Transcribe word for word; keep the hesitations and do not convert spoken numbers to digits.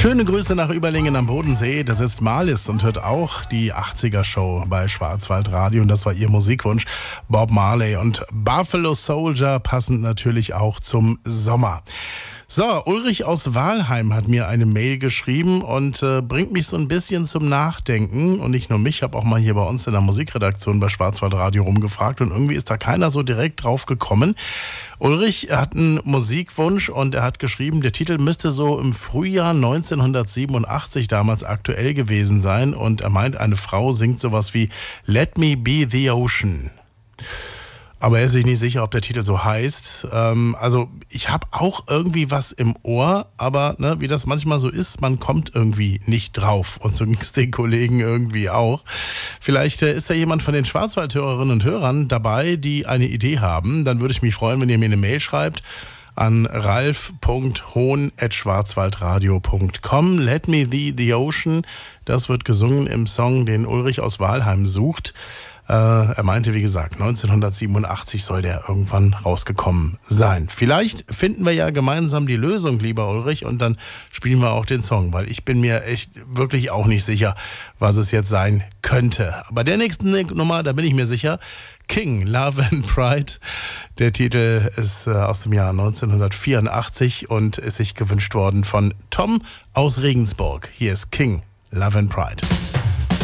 Schöne Grüße nach Überlingen am Bodensee. Das ist Marlis und hört auch die achtziger-Show bei Schwarzwaldradio. Und das war ihr Musikwunsch. Bob Marley und Buffalo Soldier, passend natürlich auch zum Sommer. So, Ulrich aus Wahlheim hat mir eine Mail geschrieben und äh, bringt mich so ein bisschen zum Nachdenken. Und nicht nur mich, ich habe auch mal hier bei uns in der Musikredaktion bei Schwarzwaldradio rumgefragt und irgendwie ist da keiner so direkt drauf gekommen. Ulrich hat einen Musikwunsch und er hat geschrieben, der Titel müsste so im Frühjahr neunzehnhundertsiebenundachtzig damals aktuell gewesen sein. Und er meint, eine Frau singt sowas wie Let Me Be the Ocean. Aber er ist sich nicht sicher, ob der Titel so heißt. Ähm, also ich habe auch irgendwie was im Ohr, aber ne, wie das manchmal so ist, man kommt irgendwie nicht drauf. Und so ging es den Kollegen irgendwie auch. Vielleicht äh, ist da jemand von den Schwarzwaldhörerinnen und Hörern dabei, die eine Idee haben. Dann würde ich mich freuen, wenn ihr mir eine Mail schreibt an ralf punkt hohn at schwarzwaldradio punkt com. Let Me Be the Ocean. Das wird gesungen im Song, den Ulrich aus Wahlheim sucht. Er meinte, wie gesagt, neunzehnhundertsiebenundachtzig soll der irgendwann rausgekommen sein. Vielleicht finden wir ja gemeinsam die Lösung, lieber Ulrich, und dann spielen wir auch den Song, weil ich bin mir echt wirklich auch nicht sicher, was es jetzt sein könnte. Aber der nächsten Nummer, da bin ich mir sicher, King, Love and Pride. Der Titel ist aus dem Jahr neunzehnhundertvierundachtzig und ist sich gewünscht worden von Tom aus Regensburg. Hier ist King, Love and Pride.